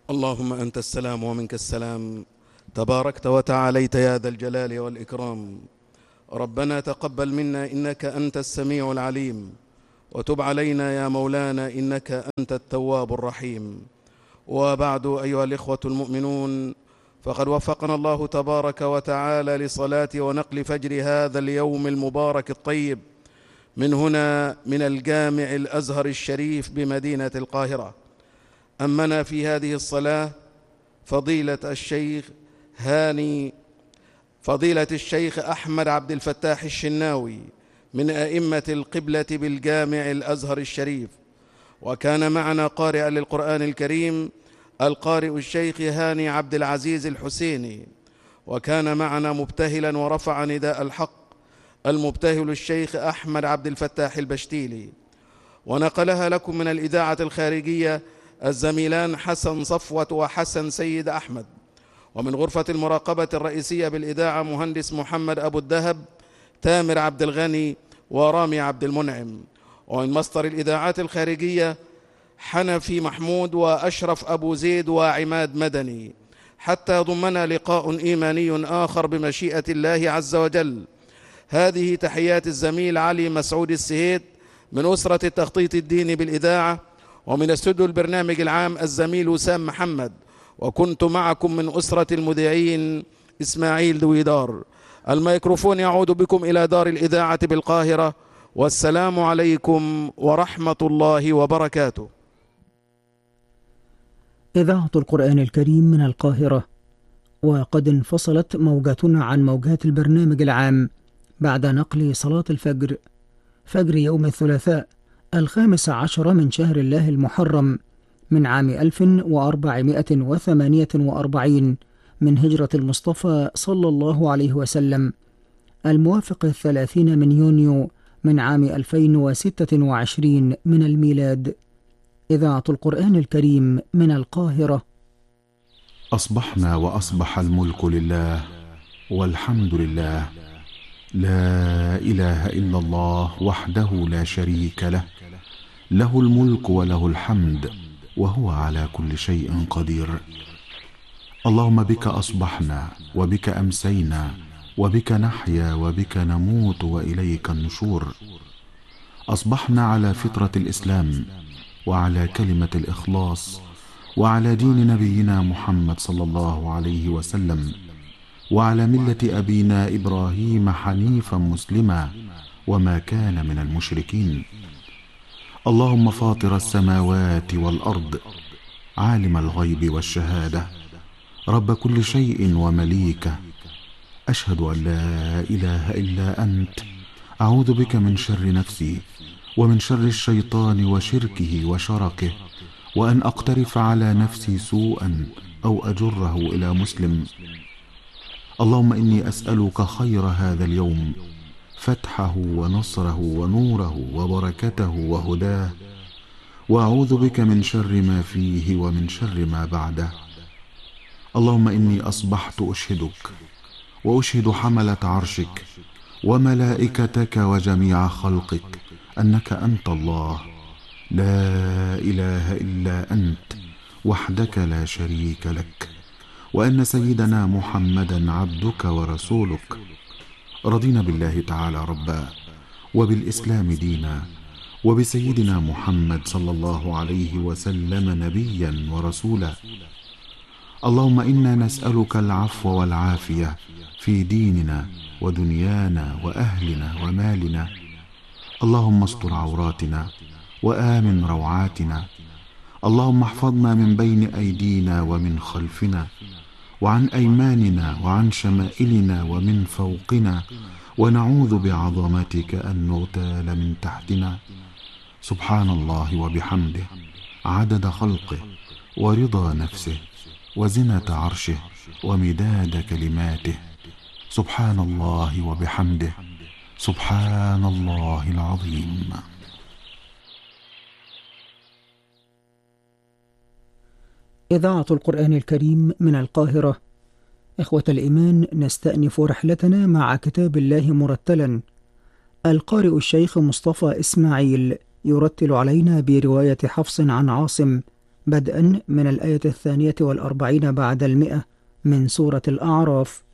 اللهم أنت السلام ومنك السلام، تباركت وتعاليت يا ذا الجلال والإكرام. ربنا تقبل منا إنك أنت السميع العليم، وتب علينا يا مولانا إنك أنت التواب الرحيم. وبعد، أيها الإخوة المؤمنون، فقد وفقنا الله تبارك وتعالى لصلاة ونقل فجر هذا اليوم المبارك الطيب من هنا من الجامع الأزهر الشريف بمدينة القاهرة. أمنا في هذه الصلاة فضيلة الشيخ أحمد عبد الفتاح الشناوي من أئمة القبلة بالجامع الأزهر الشريف، وكان معنا قارئا للقرآن الكريم القارئ الشيخ هاني عبد العزيز الحسيني، وكان معنا مبتهلا ورفع نداء الحق المبتهل الشيخ أحمد عبد الفتاح البشتيلي، ونقلها لكم من الإذاعة الخارجية الزميلان حسن صفوة وحسن سيد أحمد، ومن غرفة المراقبة الرئيسية بالإذاعة مهندس محمد أبو الدهب، تامر عبد الغني ورامي عبد المنعم، ومن مصدر الإذاعات الخارجية حنفي محمود وأشرف أبو زيد وعماد مدني، حتى ضمنا لقاء إيماني آخر بمشيئة الله عز وجل. هذه تحيات الزميل علي مسعود السهيد من أسرة التخطيط الديني بالإذاعة، ومن استوديو البرنامج العام الزميل وسام محمد، وكنت معكم من أسرة المذيعين إسماعيل دويدار. الميكروفون يعود بكم إلى دار الإذاعة بالقاهرة، والسلام عليكم ورحمة الله وبركاته. إذاعة القرآن الكريم من القاهرة، وقد انفصلت موجاتنا عن موجات البرنامج العام بعد نقل صلاة الفجر، فجر يوم الثلاثاء 15 من شهر الله المحرم من عام 1448 من هجرة المصطفى صلى الله عليه وسلم، الموافق 30 من يونيو من عام 2026 من الميلاد. إذاعة القرآن الكريم من القاهرة. أصبحنا وأصبح الملك لله والحمد لله، لا إله إلا الله وحده لا شريك له، له الملك وله الحمد وهو على كل شيء قدير. اللهم بك أصبحنا وبك أمسينا وبك نحيا وبك نموت وإليك النشور. أصبحنا على فطرة الإسلام وعلى كلمة الإخلاص وعلى دين نبينا محمد صلى الله عليه وسلم، وعلى ملة أبينا إبراهيم حنيفا مسلما وما كان من المشركين. اللهم فاطر السماوات والأرض، عالم الغيب والشهادة، رب كل شيء ومليكه، أشهد أن لا إله إلا أنت، أعوذ بك من شر نفسي ومن شر الشيطان وشركه وشركه، وأن أقترف على نفسي سوءا أو أجره إلى مسلم. اللهم إني أسألك خير هذا اليوم، فتحه ونصره ونوره وبركته وهداه، وأعوذ بك من شر ما فيه ومن شر ما بعده. اللهم إني أصبحت أشهدك وأشهد حملة عرشك وملائكتك وجميع خلقك أنك أنت الله، لا إله إلا أنت وحدك لا شريك لك، وأن سيدنا محمدا عبدك ورسولك. رضينا بالله تعالى ربا، وبالإسلام دينا، وبسيدنا محمد صلى الله عليه وسلم نبيا ورسولا. اللهم إنا نسألك العفو والعافية في ديننا ودنيانا وأهلنا ومالنا. اللهم استر عوراتنا وآمن روعاتنا. اللهم احفظنا من بين أيدينا ومن خلفنا وعن أيماننا وعن شمائلنا ومن فوقنا، ونعوذ بعظمتك أن نغتال من تحتنا. سبحان الله وبحمده، عدد خلقه ورضا نفسه وزنة عرشه ومداد كلماته. سبحان الله وبحمده، سبحان الله العظيم. إذاعة القرآن الكريم من القاهرة. إخوة الإيمان، نستأنف رحلتنا مع كتاب الله مرتلا. القارئ الشيخ مصطفى إسماعيل يرتل علينا برواية حفص عن عاصم بدءا من الآية 42 بعد 100 من سورة الأعراف.